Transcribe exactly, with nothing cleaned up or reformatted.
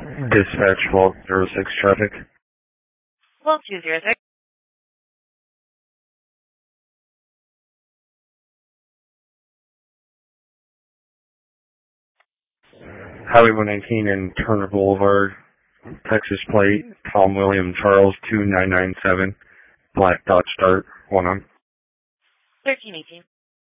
Dispatch twelve zero six traffic. twelve two zero six. Highway one nineteen and Turner Boulevard, Texas plate, Tom William Charles two nine nine seven, black Dodge Dart, one on. thirteen eighteen.